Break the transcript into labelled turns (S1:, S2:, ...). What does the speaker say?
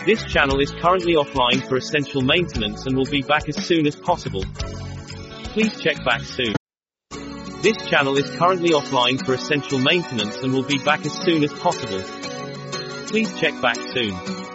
S1: This channel is currently offline for essential maintenance and will be back as soon as possible. Please check back soon. This channel is currently offline for essential maintenance and will be back as soon as possible. Please check back soon.